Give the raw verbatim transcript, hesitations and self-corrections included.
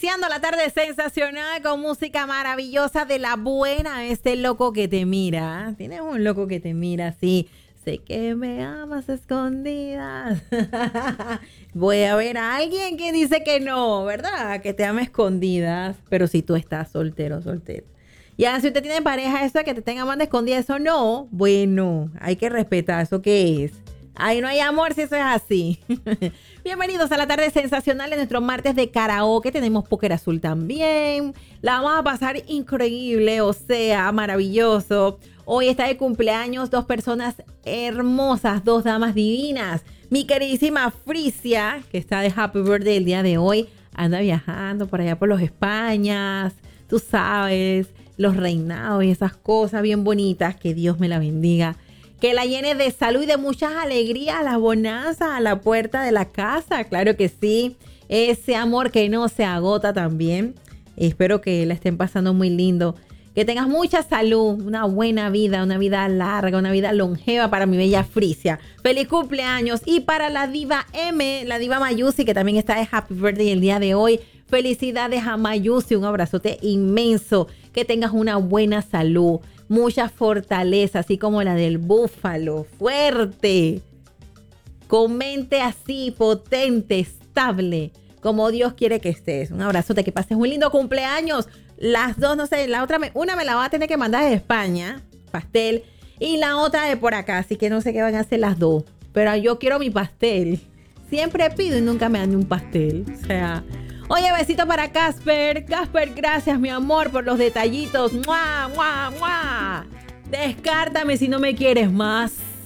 Iniciando la tarde sensacional con música maravillosa de la buena. Este loco que te mira. Tienes un loco que te mira así. Sé que me amas a escondidas. Voy a ver a alguien que dice que no, ¿verdad? Que te ama a escondidas. Pero si tú estás soltero, soltero. Ya, si usted tiene pareja, eso de que te tenga amando a escondidas, eso no. Bueno, hay que respetar. ¿Eso qué es? Ahí no hay amor si eso es así. Bienvenidos a la tarde sensacional de nuestro martes de karaoke. Tenemos Póker Azul también. La vamos a pasar increíble, o sea, maravilloso. Hoy está de cumpleaños dos personas hermosas, dos damas divinas. Mi queridísima Frisia, que está de Happy Birthday el día de hoy, anda viajando por allá por los Españas. Tú sabes, los reinados y esas cosas bien bonitas. Que Dios me la bendiga. Que la llene de salud y de muchas alegrías, las bonanzas a la puerta de la casa. Claro que sí. Ese amor que no se agota también. Espero que la estén pasando muy lindo. Que tengas mucha salud, una buena vida, una vida larga, una vida longeva para mi bella Frisia. Feliz cumpleaños. Y para la diva M, la diva Mayusi, que también está de Happy Birthday el día de hoy. Felicidades a Mayusi, un abrazote inmenso. Que tengas una buena salud. Mucha fortaleza, así como la del búfalo, fuerte, con mente así, potente, estable, como Dios quiere que estés. Un abrazote, que pases un lindo cumpleaños. Las dos, no sé, la otra, me, una me la va a tener que mandar de España, pastel, y la otra de por acá, así que no sé qué van a hacer las dos. Pero yo quiero mi pastel. Siempre pido y nunca me dan un pastel, o sea... Oye, besito para Casper. Casper, gracias, mi amor, por los detallitos. ¡Mua, mua, mua! Descártame si no me quieres más.